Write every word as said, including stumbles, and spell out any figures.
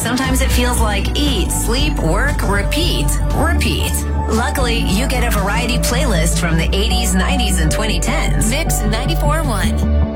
Sometimes it feels like eat, sleep, work, repeat, repeat. Luckily, you get a variety playlist from the eighties, nineties, and twenty tens. Mix ninety-four point one.